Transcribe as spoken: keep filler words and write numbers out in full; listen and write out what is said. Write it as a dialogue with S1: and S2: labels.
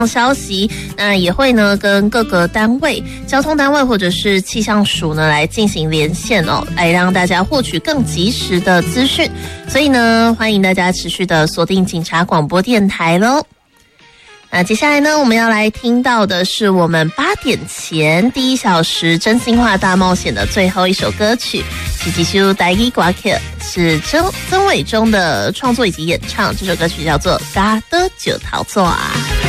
S1: 消息，那也会呢跟各个单位、交通单位或者是气象署呢来进行连线哦，来让大家获取更及时的资讯。所以呢，欢迎大家持续的锁定警察广播电台咯。那接下来呢，我们要来听到的是我们八点前第一小时真心话大冒险的最后一首歌曲，是继续台语歌曲，是曾曾伟忠的创作以及演唱。这首歌曲叫做《嘎的九桃座啊》。